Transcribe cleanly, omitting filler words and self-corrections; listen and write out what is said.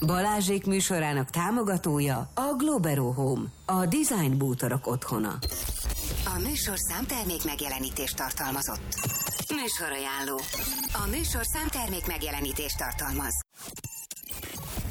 Balázsék műsorának támogatója a Globero Home, a design bútorok otthona. A műsor számtermék megjelenítést tartalmazott. Műsorajánló. A műsor számtermék megjelenítést tartalmaz.